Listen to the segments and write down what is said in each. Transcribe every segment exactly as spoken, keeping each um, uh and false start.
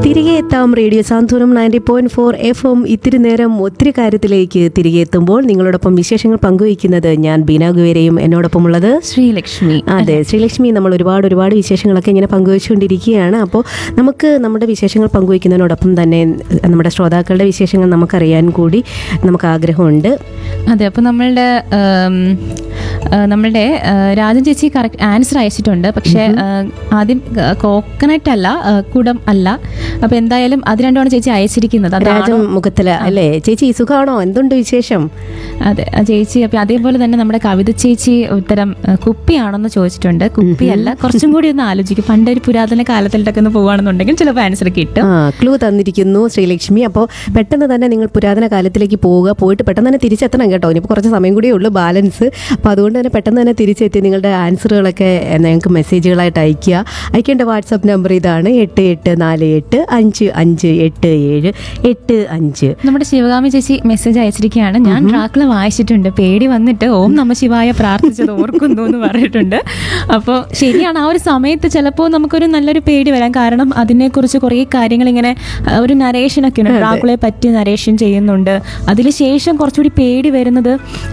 തിരികെ എത്താം റേഡിയോ സാന്ത്വനം ninety point four F M. ഇത്തിരി നേരം ഒത്തിരി കാര്യത്തിലേക്ക് തിരികെ എത്തുമ്പോൾ നിങ്ങളോടൊപ്പം വിശേഷങ്ങൾ പങ്കുവയ്ക്കുന്നത് ഞാൻ ബീന ഗുവേരയും എന്നോടൊപ്പമുള്ളത് ശ്രീലക്ഷ്മി. അതെ, ശ്രീലക്ഷ്മി. നമ്മൾ ഒരുപാട് ഒരുപാട് വിശേഷങ്ങളൊക്കെ ഇങ്ങനെ പങ്കുവെച്ചുകൊണ്ടിരിക്കുകയാണ്. അപ്പോൾ നമുക്ക് നമ്മുടെ വിശേഷങ്ങൾ പങ്കുവയ്ക്കുന്നതിനോടൊപ്പം തന്നെ നമ്മുടെ ശ്രോതാക്കളുടെ വിശേഷങ്ങൾ നമുക്കറിയാൻ കൂടി നമുക്ക് ആഗ്രഹമുണ്ട്. അതെ, അപ്പോൾ നമ്മളുടെ നമ്മളുടെ രാജൻ ചേച്ചി കറക്റ്റ് ആൻസർ അയച്ചിട്ടുണ്ട്. പക്ഷേ ആദ്യം കോക്കനട്ട് അല്ല, കുടം അല്ല. അപ്പൊ എന്തായാലും അത് രണ്ടുമാണ് ചേച്ചി അയച്ചിരിക്കുന്നത്. രാജൻ മുഖത്തല അല്ലേ? ചേച്ചി സുഖമാണോ? എന്തുണ്ട് വിശേഷം? അതെ ചേച്ചി. അപ്പൊ അതേപോലെ തന്നെ നമ്മുടെ കവിത ചേച്ചി ഉത്തരം കുപ്പിയാണെന്ന് ചോദിച്ചിട്ടുണ്ട്. കുപ്പിയല്ല, കുറച്ചും കൂടി ഒന്ന് ആലോചിക്കും. പണ്ടൊരു പുരാതന കാലത്തിലൊക്കെ ഒന്ന് പോവുകയാണെന്നുണ്ടെങ്കിൽ ചിലപ്പോൾ ആൻസർ കിട്ടും. ആ, ക്ലൂ തന്നിരിക്കുന്നു ശ്രീലക്ഷ്മി. അപ്പോൾ പെട്ടെന്ന് തന്നെ നിങ്ങൾ പുരാതന കാലത്തിലേക്ക് പോവുക. പോയിട്ട് പെട്ടെന്ന് തന്നെ തിരിച്ചെത്തണം കേട്ടോ. ഇനിയിപ്പോൾ കുറച്ച് സമയം കൂടിയേ ഉള്ളൂ ബാലൻസ്. അപ്പോൾ അതുകൊണ്ട് തന്നെ പെട്ടെന്ന് തന്നെ തിരിച്ചെത്തി നിങ്ങളുടെ ആൻസറുകളൊക്കെ ഞങ്ങൾക്ക് മെസ്സേജുകളായിട്ട് അയക്കുക. അയക്കേണ്ട വാട്സാപ്പ് നമ്പർ ഇതാണ്: എട്ട് എട്ട് നാല് എട്ട് അഞ്ച് അഞ്ച് എട്ട് ഏഴ് എട്ട് അഞ്ച്. നമ്മുടെ ശിവകാമി ചേച്ചി മെസ്സേജ് അയച്ചിരിക്കുകയാണ്. ഞാൻ ഡ്രാക്കുള വായിച്ചിട്ടുണ്ട്, പേടി വന്നിട്ട് ഓം നമ ശിവായ പ്രാർത്ഥിച്ചത് ഓർക്കുന്നു എന്ന് പറഞ്ഞിട്ടുണ്ട്. അപ്പോൾ ശരിയാണ്, ആ ഒരു സമയത്ത് ചിലപ്പോൾ നമുക്കൊരു നല്ലൊരു പേടി വരാം. കാരണം അതിനെക്കുറിച്ച് കുറേ കാര്യങ്ങൾ ഇങ്ങനെ ഒരു നരേഷനൊക്കെ ഉണ്ട്, ഡ്രാക്കുളയെ പറ്റി നരേഷൻ ചെയ്യുന്നുണ്ട്. അതിനുശേഷം കുറച്ചുകൂടി പേടി വരുന്നത്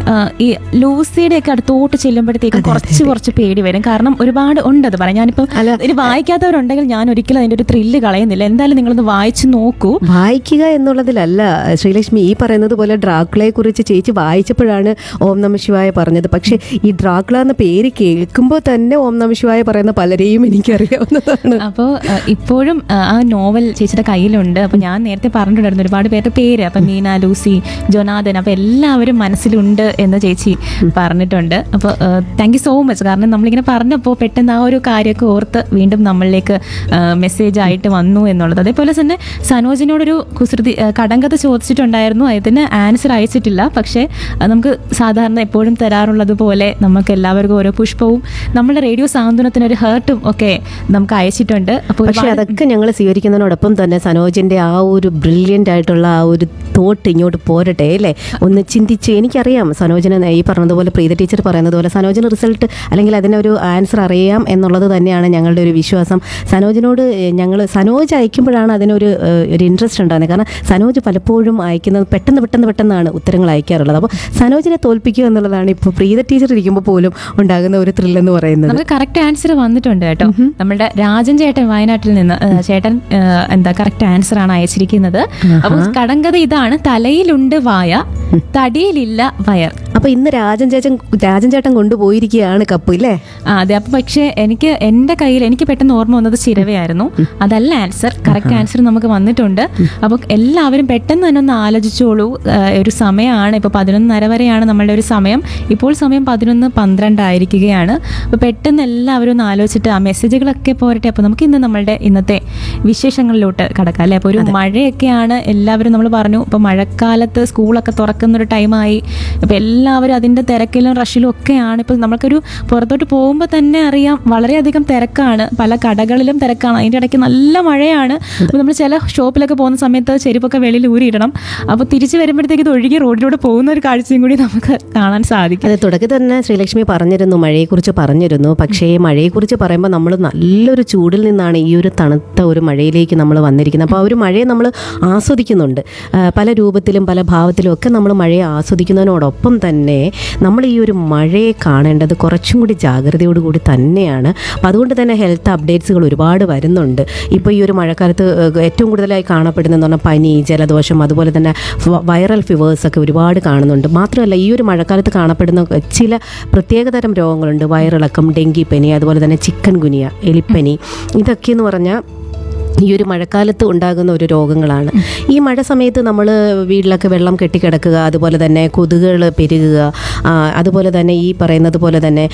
ഈ ലൂസിയുടെ ഒക്കെ അടുത്തോട്ട് ചെല്ലുമ്പോഴത്തേക്കും കുറച്ച് കുറച്ച് പേടി വരും. കാരണം ഒരുപാട് ഉണ്ട് അത് പറയാം. ഞാനിപ്പോൾ ഇത് വായിക്കാത്തവരുണ്ടെങ്കിൽ ഞാൻ ഒരിക്കലും അതിൻ്റെ ഒരു ത്രില്ല് കളയുന്നില്ല. എന്തായാലും നിങ്ങളൊന്ന് വായിച്ചു നോക്കൂ. വായിക്കുക എന്നുള്ളതിലല്ല ശ്രീലക്ഷ്മി, ഈ പറയുന്നത് പോലെ ഡ്രാക്കുളയെ കുറിച്ച് ചേച്ചി വായിച്ചപ്പോഴാണ് ഓം നമ ശിവായ പറഞ്ഞത്. പക്ഷെ ഈ ഡ്രാക്കുള എന്ന പേര് കേൾക്കുമ്പോൾ തന്നെ ഓം നമ ശിവായ പറയുന്ന പലരെയും എനിക്കറിയാവുന്നതാണ്. അപ്പോൾ ഇപ്പോഴും ആ നോവൽ ചേച്ചിയുടെ കയ്യിലുണ്ട്. അപ്പോൾ ഞാൻ നേരത്തെ പറഞ്ഞിട്ടുണ്ടായിരുന്നു ഒരുപാട് പേരുടെ പേര്. അപ്പം മീന, ലൂസി, ജൊനാഥൻ, അപ്പോൾ എല്ലാവരും മനസ്സിലുണ്ട് എന്ന് ചേച്ചി പറഞ്ഞിട്ടുണ്ട്. അപ്പോൾ താങ്ക് യു സോ മച്ച്. കാരണം നമ്മളിങ്ങനെ പറഞ്ഞപ്പോൾ പെട്ടെന്ന് ആ ഒരു കാര്യമൊക്കെ ഓർത്ത് വീണ്ടും നമ്മളിലേക്ക് മെസ്സേജ് ആയിട്ട് വന്നു എന്നുള്ളത്. അതേപോലെ തന്നെ സനോജിനോടൊരു കുസൃതി കടങ്കഥ ചോദിച്ചിട്ടുണ്ടായിരുന്നു. അതിന് ആൻസർ അയച്ചിട്ടില്ല. പക്ഷേ നമുക്ക് സാധാരണ എപ്പോഴും തരാറുള്ളത് പോലെ നമുക്ക് എല്ലാവർക്കും ഓരോ പുഷ്പവും നമ്മുടെ റേഡിയോ സാന്ത്വനത്തിന് ഒരു ഹേർട്ടും ഒക്കെ നമുക്ക് അയച്ചിട്ടുണ്ട്. അപ്പോൾ പക്ഷേ അതൊക്കെ ഞങ്ങൾ സ്വീകരിക്കുന്നതിനോടൊപ്പം തന്നെ സനോജിൻ്റെ ആ ഒരു ബ്രില്യൻ്റ് ആയിട്ടുള്ള ആ ഒരു തോട്ട് ഇങ്ങോട്ട് പോരട്ടെ അല്ലേ? ഒന്ന് ചിന്തിച്ച്, എനിക്കറിയാം സനോജിന് ഈ പറഞ്ഞതുപോലെ പ്രീത ടീച്ചർ പറയുന്നത് പോലെ സനോജിന് റിസൾട്ട് അല്ലെങ്കിൽ അതിനൊരു ആൻസർ അറിയാം എന്നുള്ളത് തന്നെയാണ് ഞങ്ങളുടെ ഒരു വിശ്വാസം. സനോജിനോട് ഞങ്ങൾ സനോജ് അയക്കുമ്പോഴാണ് അതിനൊരു ഒരു ഇൻട്രസ്റ്റ് ഉണ്ടാകുന്നത്. കാരണം സനോജ് പലപ്പോഴും അയക്കുന്നത് പെട്ടെന്ന് പെട്ടെന്ന് പെട്ടെന്നാണ് ഉത്തരങ്ങൾ അയക്കാറുള്ളത്. അപ്പോൾ സനോജിനെ തോൽപ്പിക്കുക എന്നുള്ളതാണ് ഇപ്പോൾ പ്രീത ടീച്ചർ ഇരിക്കുമ്പോൾ പോലും ഉണ്ടാകുന്ന ഒരു ത്രില്ലെന്ന് പറയുന്നത്. നമുക്ക് കറക്റ്റ് ആൻസർ വന്നിട്ടുണ്ട് കേട്ടോ. നമ്മുടെ രാജൻ ചേട്ടൻ വയനാട്ടിൽ നിന്ന് ചേട്ടൻ എന്താ കറക്റ്റ് ആൻസർ ആണ് അയച്ചിരിക്കുന്നത്. അപ്പോൾ കടങ്കഥ ഇതാണ്: തലയിലുണ്ട് വായ, തടിയിലില്ല വയർ. അപ്പൊ ഇന്ന് രാജൻ ചേച്ചൻ രാജൻ ചേട്ടൻ കൊണ്ടുപോയിരിക്കുകയാണ് കപ്പ് ഇല്ലേ? ആ അതെ. അപ്പൊ പക്ഷേ എനിക്ക് എന്റെ കയ്യിൽ എനിക്ക് പെട്ടെന്ന് ഓർമ്മ വന്നത് ചിരവയായിരുന്നു. അതല്ല ആൻസർ. കറക്റ്റ് ആൻസർ നമുക്ക് വന്നിട്ടുണ്ട്. അപ്പൊ എല്ലാവരും പെട്ടെന്ന് തന്നെ ഒന്ന് ആലോചിച്ചോളൂ. ഒരു സമയമാണ് ഇപ്പൊ പതിനൊന്നര വരെയാണ് നമ്മളുടെ ഒരു സമയം. ഇപ്പോൾ സമയം പതിനൊന്ന് പന്ത്രണ്ടായിരിക്കുകയാണ്. അപ്പൊ പെട്ടെന്ന് എല്ലാവരും ഒന്ന് ആലോചിച്ചിട്ട് ആ മെസ്സേജുകളൊക്കെ പോരട്ടെ. അപ്പൊ നമുക്ക് ഇന്ന് നമ്മളുടെ ഇന്നത്തെ വിശേഷങ്ങളിലോട്ട് കടക്കാം അല്ലെ? അപ്പൊ ഒരു മഴയൊക്കെയാണ് എല്ലാവരും നമ്മൾ പറഞ്ഞു. ഇപ്പൊ മഴക്കാലത്ത് സ്കൂളൊക്കെ തുറക്കുന്നൊരു ടൈമായി. അപ്പൊ എല്ലാവരും അതിന്റെ തിരക്കിലും റഷിലും ഒക്കെയാണ്. ഇപ്പൊ നമ്മൾക്കൊരു പുറത്തോട്ട് പോകുമ്പോൾ തന്നെ അറിയാം വളരെയധികം തിരക്കാണ്. പല കടകളിലും തിരക്കാണ്. അതിൻ്റെ ഇടയ്ക്ക് നല്ല മഴയാണ്. അപ്പോൾ നമ്മൾ ചില ഷോപ്പിലൊക്കെ പോകുന്ന സമയത്ത് ചെരുപ്പൊക്കെ വെളിയിൽ ഊരിയിടണം. അപ്പോൾ തിരിച്ചു വരുമ്പോഴത്തേക്ക് ഇത് ഒഴുകി റോഡിലൂടെ പോകുന്ന ഒരു കാഴ്ചയും കൂടി നമുക്ക് കാണാൻ സാധിക്കും. അതെ, തുടക്കത്തിൽ തന്നെ ശ്രീലക്ഷ്മി പറഞ്ഞിരുന്നു, മഴയെക്കുറിച്ച് പറഞ്ഞിരുന്നു. പക്ഷേ മഴയെക്കുറിച്ച് പറയുമ്പോൾ നമ്മൾ നല്ലൊരു ചൂടിൽ നിന്നാണ് ഈ ഒരു തണുത്ത ഒരു മഴയിലേക്ക് നമ്മൾ വന്നിരിക്കുന്നത്. അപ്പോൾ ആ ഒരു മഴയെ നമ്മൾ ആസ്വദിക്കുന്നുണ്ട്. പല രൂപത്തിലും പല ഭാവത്തിലും ഒക്കെ നമ്മൾ മഴയെ ആസ്വദിക്കുന്നതിനോടൊപ്പം തന്നെ നമ്മൾ ഈ ഒരു മഴയെ കാണേണ്ടത് കുറച്ചും കൂടി ജാഗ്രതയോടുകൂടി തന്നെയാണ്. അപ്പോൾ അതുകൊണ്ട് തന്നെ ഹെൽത്ത് അപ്ഡേറ്റ്സുകൾ ഒരുപാട് വരുന്നുണ്ട്. ഇപ്പോൾ ഈ ഒരു മഴക്കാലത്ത് ഏറ്റവും കൂടുതലായി കാണപ്പെടുന്നതെന്ന് പറഞ്ഞാൽ പനി, ജലദോഷം, അതുപോലെ തന്നെ വൈറൽ ഫീവേഴ്സൊക്കെ ഒരുപാട് കാണുന്നുണ്ട്. മാത്രമല്ല ഈ ഒരു മഴക്കാലത്ത് കാണപ്പെടുന്ന ചില പ്രത്യേകതരം രോഗങ്ങളുണ്ട്. വയറിളക്കം, ഡെങ്കിപ്പനി, അതുപോലെ തന്നെ ചിക്കൻ ഗുനിയ, എലിപ്പനി. ഇതൊക്കെയെന്ന് പറഞ്ഞാൽ ഈ ഒരു മഴക്കാലത്ത് ഉണ്ടാകുന്ന ഒരു രോഗങ്ങളാണ്. ഈ മഴ സമയത്ത് നമ്മൾ വീട്ടിലൊക്കെ വെള്ളം കെട്ടിക്കിടക്കുക, അതുപോലെ തന്നെ കൊതുകുകൾ പെരുകുക, അതുപോലെ തന്നെ ഈ പറയുന്നത് പോലെ തന്നെ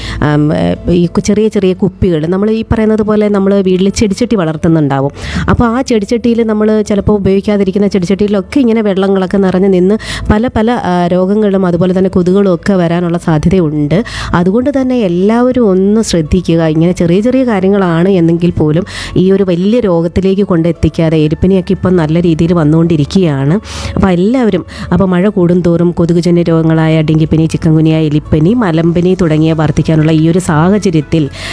ഈ ചെറിയ ചെറിയ കുപ്പികൾ നമ്മൾ ഈ പറയുന്നത് പോലെ നമ്മൾ വീട്ടിൽ ചെടിച്ചട്ടി വളർത്തുന്നുണ്ടാവും. അപ്പോൾ ആ ചെടിച്ചട്ടിയിൽ നമ്മൾ ചിലപ്പോൾ ഉപയോഗിക്കാതിരിക്കുന്ന ചെടിച്ചട്ടിയിലൊക്കെ ഇങ്ങനെ വെള്ളങ്ങളൊക്കെ നിറഞ്ഞ് നിന്ന് പല പല രോഗങ്ങളും അതുപോലെ തന്നെ കൊതുകുകളും ഒക്കെ വരാനുള്ള സാധ്യതയുണ്ട്. അതുകൊണ്ട് തന്നെ എല്ലാവരും ഒന്ന് ശ്രദ്ധിക്കുക. ഇങ്ങനെ ചെറിയ ചെറിയ കാര്യങ്ങളാണ് എന്നെങ്കിൽ പോലും ഈ ഒരു വലിയ രോഗത്തിലേക്ക് കൊണ്ടെത്തിക്കാതെ, എലിപ്പനിയൊക്കെ ഇപ്പം നല്ല രീതിയിൽ വന്നുകൊണ്ടിരിക്കുകയാണ്. അപ്പോൾ എല്ലാവരും അപ്പോൾ മഴ കൂടുന്തോറും കൊതുകുജന്യ രോഗങ്ങളായ ഡെങ്കിപ്പനി, ചിക്കൻ ഗുനിയ, എലിപ്പനി, മലമ്പനി തുടങ്ങിയ വർദ്ധിക്കാനുള്ള ഈ ഒരു സാഹചര്യത്തിൽ